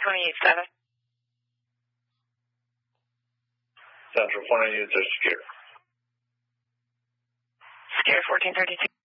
28-7. Central 4 units are secure. Secure 1432.